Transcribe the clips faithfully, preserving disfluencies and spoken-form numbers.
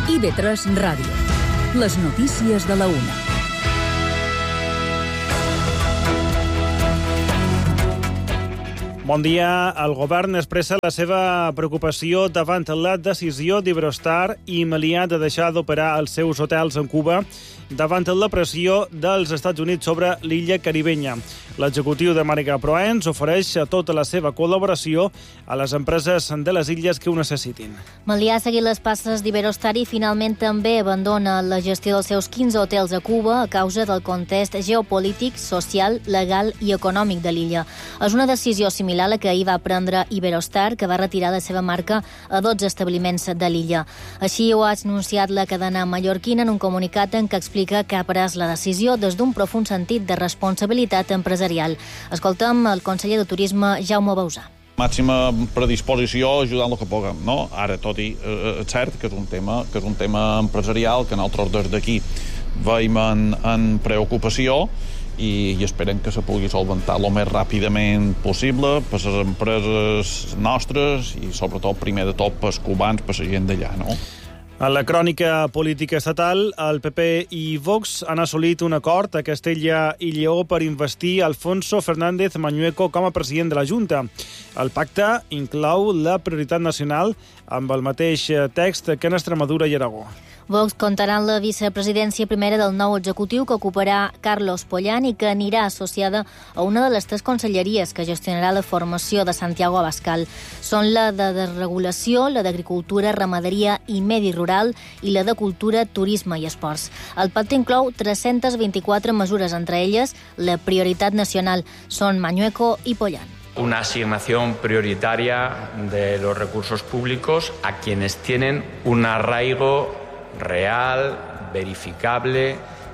I B tres Ràdio. Les notícies de la una. Bon dia. El govern expressa la seva preocupació davant la decisió d'Iberostar i Meliá de deixar d'operar els seus hotels en Cuba davant la pressió dels Estats Units sobre l'illa caribenya. L'executiu de Marega Proens ofereix tota la seva col·laboració a les empreses de les illes que ho necessitin. Meliá ha seguit les passes d'Iberostar i finalment també abandona la gestió dels seus quinze hotels a Cuba a causa del context geopolític, social, legal i econòmic de l'illa. És una decisió similar a la que ahir va prendre Iberostar, que va retirar la seva marca a dotze establiments de l'illa. Així ho ha anunciat la cadena mallorquina en un comunicat en què explica que ha pres la decisió des d'un profund sentit de responsabilitat empresarial. Escoltem el conseller de Turisme, Jaume Bauzà. Màxima predisposició ajudant el que puguem, no? Ara, tot i eh, és cert que és un tema que és un tema empresarial que nosaltres des d'aquí veiem en, en preocupació i, i esperem que se pugui solventar el més ràpidament possible per les empreses nostres i sobretot primer de tot pels cubans, per la gent d'allà, no? A la crònica política estatal, el P P i Vox han assolit un acord a Castella i Lleó per investir Alfonso Fernández Mañueco com a president de la Junta. El pacte inclou la prioritat nacional amb el mateix text que en Extremadura i Aragó. Vox comptarà en la vicepresidència primera del nou executiu que ocuparà Carlos Pollán i que anirà associada a una de les tres conselleries que gestionarà la formació de Santiago Abascal. Són la de desregulació, la d'agricultura, ramaderia i medi rural i la de cultura, turisme i esports. El pacte inclou tres-centes vint-i-quatre mesures, entre elles la prioritat nacional. Són Mañueco i Pollán. Una asignación prioritaria de los recursos públicos a quienes tienen un arraigo real, verificable,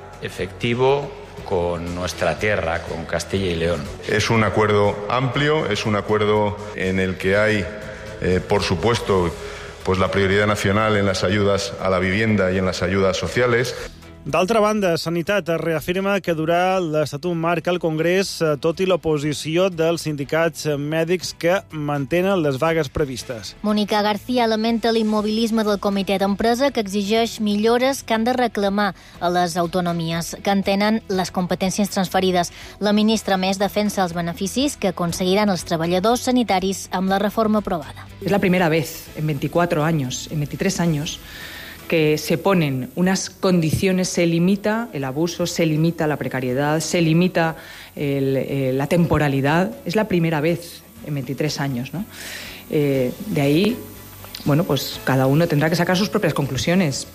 efectivo con nuestra tierra, con Castilla y León. Es un acuerdo amplio, es un acuerdo en el que hay, eh, por supuesto, pues la prioridad nacional en las ayudas a la vivienda y en las ayudas sociales. D'altra banda, Sanitat reafirma que durà l'Estatut Marc al Congrés, tot i l'oposició dels sindicats mèdics que mantenen les vagues previstes. Mónica García lamenta l'immobilisme del comitè d'empresa que exigeix millores que han de reclamar a les autonomies, que en tenen les competències transferides. La ministra més defensa els beneficis que aconseguiran els treballadors sanitaris amb la reforma aprovada. Es la primera vez en veinticuatro años, en veintitrés años, que se ponen unas condiciones, se limita el abuso, se limita la precariedad, se limita el, eh, la temporalidad. Es la primera vez en veintitrés años, ¿no? Eh, de ahí, bueno, pues cada uno tendrá que sacar sus propias conclusiones,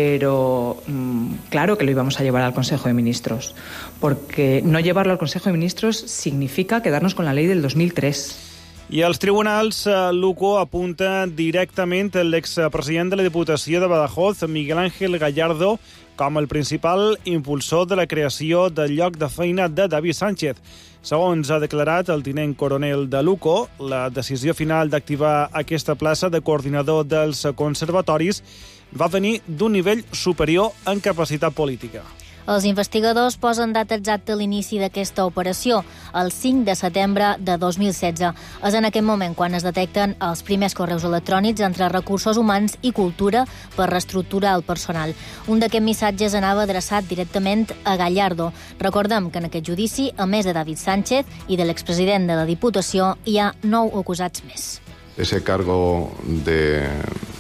pero mmm, claro que lo íbamos a llevar al Consejo de Ministros, porque no llevarlo al Consejo de Ministros significa quedarnos con la ley del dos mil tres. I els tribunals, Luco apunta directament l'expresident de la Diputació de Badajoz, Miguel Ángel Gallardo, com el principal impulsor de la creació del lloc de feina de David Sánchez. Segons ha declarat el tinent coronel de Luco, la decisió final d'activar aquesta plaça de coordinador dels conservatoris va venir d'un nivell superior en capacitat política. Els investigadors posen data exacta a l'inici d'aquesta operació, el cinc de setembre de dos mil setze. És en aquest moment quan es detecten els primers correus electrònics entre recursos humans i cultura per reestructurar el personal. Un d'aquests missatges anava adreçat directament a Gallardo. Recordem que en aquest judici, a més de David Sánchez i de l'expresident de la Diputació, hi ha nou acusats més. Ese cargo de,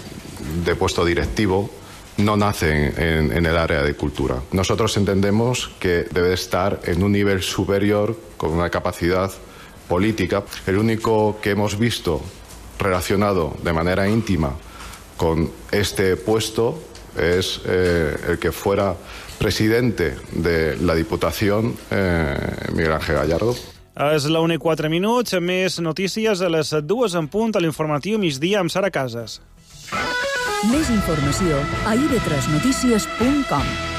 de puesto directivo no nace en, en el área de cultura. Nosotros entendemos que debe estar en un nivel superior con una capacidad política. El único que hemos visto relacionado de manera íntima con este puesto es eh, el que fuera presidente de la Diputación, eh, Miguel Ángel Gallardo. És la una i quatre minuts, més notícies a les dues en punt a l'informatiu migdia amb Sara Casas. Més informació a i be tres notícies punt com.